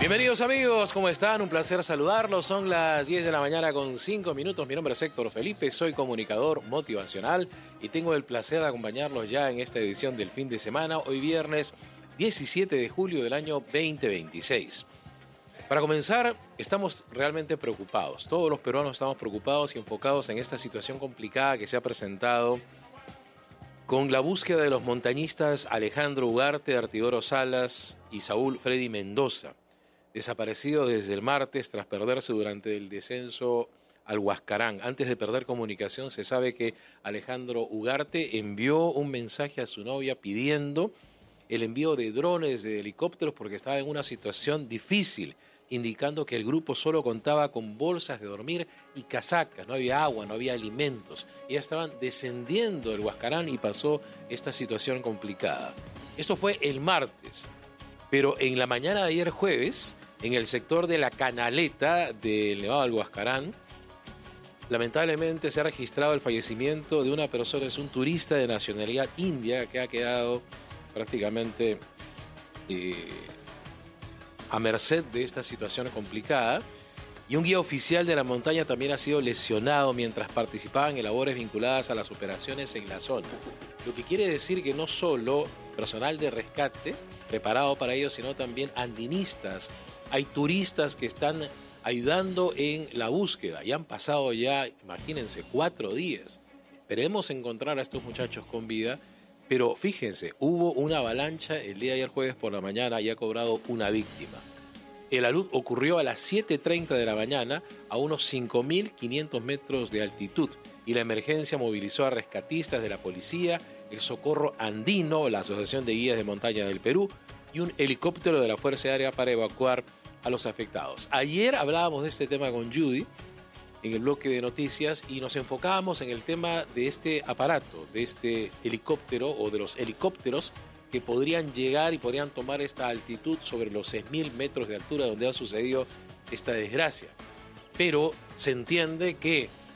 Bienvenidos amigos, ¿cómo están? Un placer saludarlos. Son las 10 de la mañana con 5 minutos. Mi nombre es Héctor Felipe, soy comunicador motivacional y tengo el placer de acompañarlos ya en esta edición del fin de semana, hoy viernes 17 de julio del año 2026. Para comenzar, estamos realmente preocupados. Todos los peruanos estamos preocupados y enfocados en esta situación complicada que se ha presentado con la búsqueda de los montañistas Alejandro Ugarte, Artidoro Salas y Saúl Freddy Mendoza, desaparecido desde el martes tras perderse durante el descenso al Huascarán. Antes de perder comunicación, se sabe que Alejandro Ugarte envió un mensaje a su novia pidiendo el envío de drones, de helicópteros, porque estaba en una situación difícil, indicando que el grupo solo contaba con bolsas de dormir y casacas, no había agua, no había alimentos. Ya estaban descendiendo el Huascarán y pasó esta situación complicada. Esto fue el martes, pero en la mañana de ayer jueves, en el sector de la Canaleta del Nevado del Huascarán, lamentablemente se ha registrado el fallecimiento de una persona, es un turista de nacionalidad india que ha quedado prácticamente a merced de esta situación complicada, y un guía oficial de la montaña también ha sido lesionado mientras participaba en labores vinculadas a las operaciones en la zona. Lo que quiere decir que no solo personal de rescate preparado para ello, sino también andinistas. Hay turistas que están ayudando en la búsqueda y han pasado ya, imagínense, 4 días. Esperemos encontrar a estos muchachos con vida, pero fíjense, hubo una avalancha el día de ayer jueves por la mañana y ha cobrado una víctima. El alud ocurrió a las 7:30 de la mañana a unos 5.500 metros de altitud y la emergencia movilizó a rescatistas de la policía, el Socorro Andino, la Asociación de Guías de Montaña del Perú y un helicóptero de la Fuerza Aérea para evacuar a los afectados. Ayer hablábamos de este tema con Judy en el bloque de noticias y nos enfocábamos en el tema de este aparato, de este helicóptero o de los helicópteros que podrían llegar y podrían tomar esta altitud sobre los 6.000 metros de altura donde ha sucedido esta desgracia. Pero se entiende que